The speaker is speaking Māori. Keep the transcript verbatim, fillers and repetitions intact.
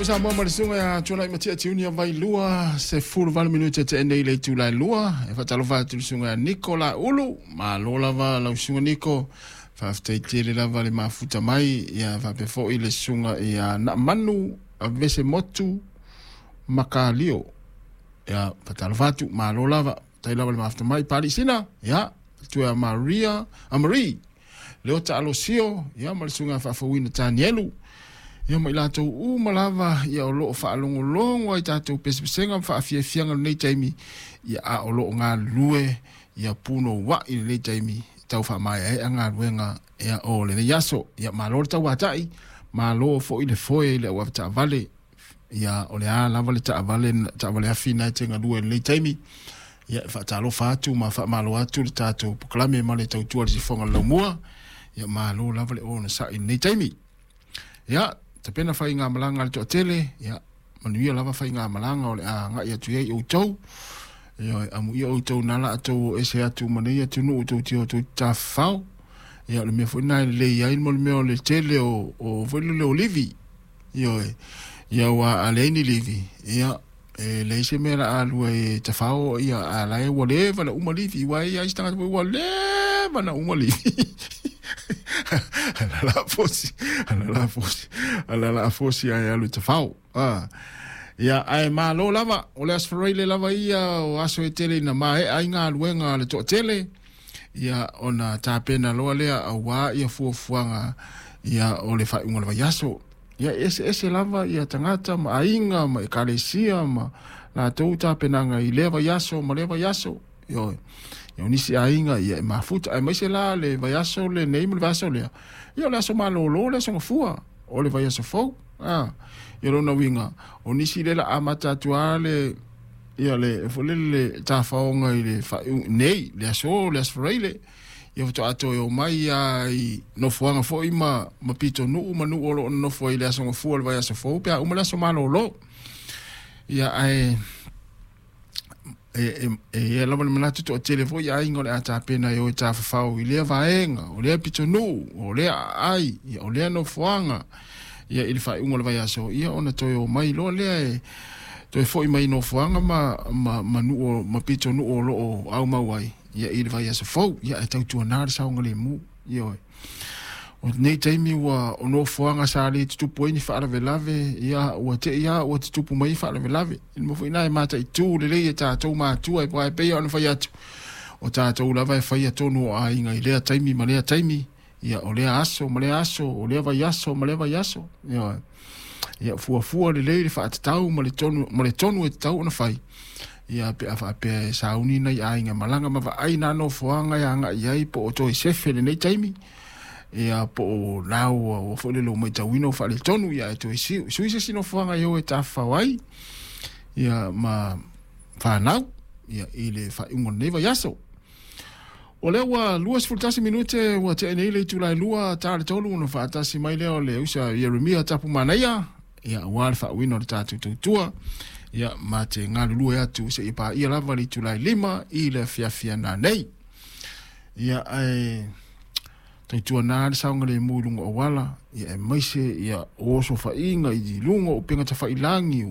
Sa mo malisunga ya tuna matia tiuni vai lua se full val minute te nei le tu la lua e fa talo fa tu sunga Nicola Ulu ma lola va la sunga Nico fa fte tele la vale mafuta mai ya va pe fo ile sunga ya na manu avese motu makalio ya fa talo fa tu ma lola va tai la vale mafuta mai parisina ya tu ya Maria Amari leo ta alosio ya malisunga fa fo wina Danielu ya mai lato u malava ya o lo fa longo longo ai tato pespesenga fa afia fianga nei taimi ya a o lo nga lue ya puno wa i nei taimi tau fa mai ai nga luenga ya o le yaso ya malo ta watai malo fo ile fo ile wa ta vale ya o le ala vale ta vale ta vale afina tenga lue nei taimi ya fa ta lo fa tu ma fa malo atu tato proclame male tau tu si fonga lo mua ya malo la vale o na sa i nei taimi ya te pena fai ngā malanga le to tele ya manuia lava fai ngā malanga o le a ngā ia tu ei o tau ya amu ia o tau nala atou ese atu mani atu nu o tau tio tau ta fau ya le mea fo nai le ia in mo le mea le tele o o velu le olivi ya ya wa aleini livi ya e le se mea la alu e ta fau ya ala e wale vala uma livi wa ia istanga wale vala uma livi ala la fosi ala la fosi ala la fosi ai alu te fau ah ya ai malo lava o le asfraile lava ia o aso e tele na mai ai nga luenga le to tele ya ona tapena lo le a wa ia fu fuanga ya o le fa unga yaso ya ese ese lava ia tangata ma ainga ma kalesia ma la to tapena nga i leva yaso ma leva yaso yo yo nisi ainga ia mafuta ai mai se la le vayaso le nei mo vayaso le yo la so malo lo le so fua o le vayaso fo ah yo no winga o nisi le la amata tuale ia le fo le le ta faonga ile fa nei le so le sfraile yo to ato yo mai ai no fuanga fo ima ma pito nu ma nu o no fo ile so fua le vayaso fo pe o la so malo lo ia ai e e e la mana tu telefo ya ingole ata pena yo ta fa o ile vaenga o le pito no o le ai o le no fuanga ya il fa ungole va yaso ya ona to yo mai lo le to fo mai no fuanga ma ma manu o ma pito no o lo au mawai ya il va yaso fo ya ta tu na sa ngole mu yo o nei taimi wa o no fuanga sa le tu poini fa la velave ya o te ya o tu pu mai fa la velave il mo fina mata i tu le le ta to ma tu ai vai pe on fa ya o ta to la vai fa ya to no ai ngai le taimi ma le taimi ya o le aso ma le aso o le va yaso ma le va yaso ya ya fu fu le le fa tau ma le tonu ma le tonu e tau na fai ya pe afa pe sa uni na ai nga malanga ma va ai na no fuanga ya nga ai po to se fe le nei taimi ia po lau o fole lo mai tawino fa le tonu ia to si suise sino fanga yo e tafa wai ia ma fa nau ia ile fa ungo neva yaso o le wa luas fultasi minute wa te nei le tula lua ta le tolu no fa tasi mai le o le usa Yeremia tapu manaia ia wal fa wino ta tu tu tua ia ma te ngalu lua ya tu se ipa ia lava le tula lima ile fia fia na nei ia ai tai tua nā saunga le mūlunga o wala, ia e maise, ia oso fa inga i di lunga o penga ta fa ilangi